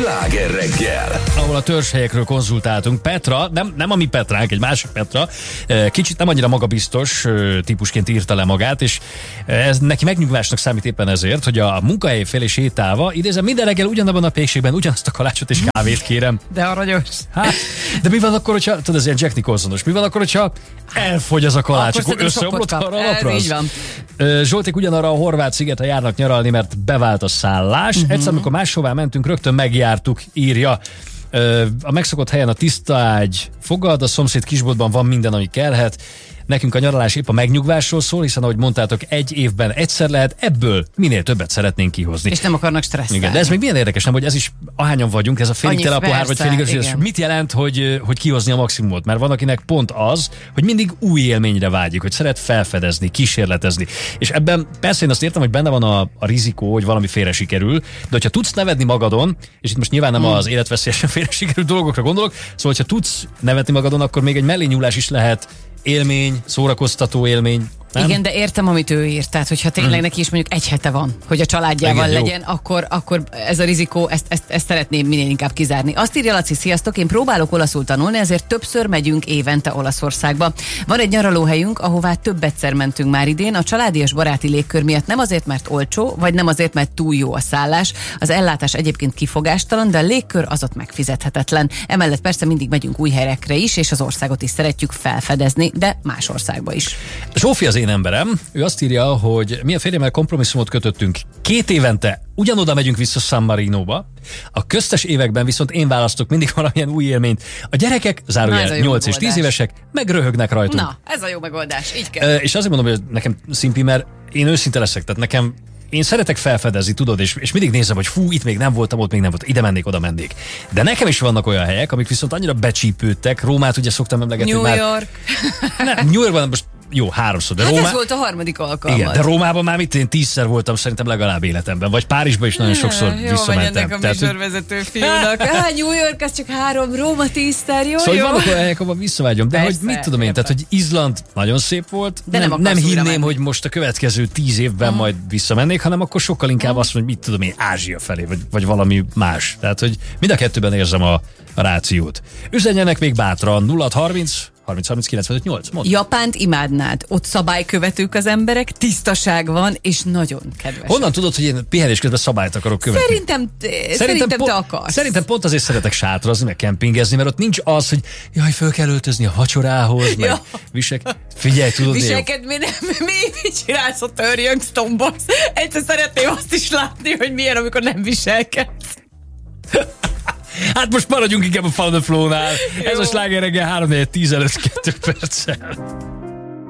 Sláger reggel, ahol a törzshelyekről konzultáltunk. Petra, nem a mi Petránk, egy másik Petra, kicsit nem annyira magabiztos típusként írta le magát, és ez neki megnyugvásnak számít éppen ezért, hogy a munkahely felé sétálva, idézem, minden reggel ugyanabban a pékségben ugyanazt a kalácsot és kávét kérem. De aranyos. Hát, de mi van akkor, hogyha, tudod, ez ilyen Jack Nicholsonos, mi van akkor, hogyha elfogy az a kalács, akkor összeomlott arra a napra? Így van. Zsolték ugyanarra a horvát szigeten járnak nyaralni, mert bevált a szállás. Egyszer, amikor máshová mentünk, rögtön megjártuk, írja. A megszokott helyen a tiszta ágy fogad, a szomszéd kisboltban van minden, ami kellhet. Nekünk a nyaralás épp a megnyugvásról szól, hiszen ahogy mondtátok, egy évben egyszer lehet, ebből minél többet szeretnénk kihozni. És nem akarnak stresszelni. Igen, de ez még milyen érdekes, nem, hogy ez is, ahányan vagyunk, ez a félig tele a pohár, vagy félig üres, mit jelent, hogy kihozni a maximumot? Mert van, akinek pont az, hogy mindig új élményre vágyik, hogy szeret felfedezni, kísérletezni. És ebben persze én azt értem, hogy benne van a rizikó, hogy valami félre sikerül, de hogyha tudsz nevetni magadon, és itt most nyilván nem az életveszélyesen félre sikerült dolgokra gondolok, szóval hogyha tudsz nevetni magadon, akkor még egy mellényúlás is lehet élmény, szórakoztató élmény. Nem? Igen, de értem, amit ő írt. Tehát, hogyha tényleg neki is mondjuk egy hete van, hogy a családjával igen, legyen, akkor ez a rizikó, ezt szeretném minél inkább kizárni. Azt írja Laci, sziasztok, én próbálok olaszul tanulni, ezért többször megyünk évente Olaszországba. Van egy nyaralóhelyünk, ahová több egyszer mentünk már idén. A családi és baráti légkör miatt nem azért, mert olcsó, vagy nem azért, mert túl jó a szállás. Az ellátás egyébként kifogástalan, de a légkör az ott megfizethetetlen. Emellett persze mindig megyünk új helyekre is, és az országot is szeretjük felfedezni, de más országba is. Zsófi az én emberem, ő azt írja, hogy mi a férjemmel kompromisszumot kötöttünk. 2 évente ugyanoda megyünk vissza San Marinóba, a köztes években viszont én választok mindig valamilyen új élményt. A gyerekek, zárójel 8 és 10 évesek, meg röhögnek rajtunk. Na, ez a jó megoldás, így kell. És azért mondom, hogy nekem szimpi, mert én őszinte leszek, tehát nekem én szeretek felfedezni, tudod, és mindig nézem, hogy fú, itt még nem voltam, ott még nem voltam, ide mennék, oda mennék. De nekem is vannak olyan helyek, amik viszont annyira becsípődtek. Rómát ugye szoktam emlegetni. New York. Nem, New Yorkban most jó, 3-szor. De hát Rómá... ez volt a harmadik alkalom. Igen, de Rómában már én 10-szer voltam szerintem legalább életemben, vagy Párizsban is nagyon sokszor visszamentem. Jó, a műsorvezető fiúnak. New York, az csak 3, Róma 10-szer, jó, szóval jó. vannak olyan helyek, ahol visszavágyom, de persze, hogy mit tudom én, tehát hogy Izland nagyon szép volt, de nem hinném, hogy most a következő 10 évben majd visszamennék, hanem akkor sokkal inkább azt mondom, hogy mit tudom én, Ázsia felé, vagy valami más. Tehát, hogy mind a kettőben érzem a rációt. Üzenjenek még bátran 0630 30 95 8. Mondd. Japánt imádnád. Ott szabálykövetők az emberek, tisztaság van, és nagyon kedves. Honnan tudod, hogy én pihenés közben szabályt akarok követni? Szerintem te akarsz. Szerintem pont azért szeretek sátrazni, meg kempingezni, mert ott nincs az, hogy jaj, föl kell öltözni a vacsorához, meg Figyelj, tudod, viselkedni, mi csinálsz a Törjöngsztomban? Egyszer szeretném azt is látni, hogy milyen, amikor nem viselkedsz. Hát most maradjunk inkább a Found the Flow-nál. Ez a Sláger reggel 3-4-10 előtt 2 perccel.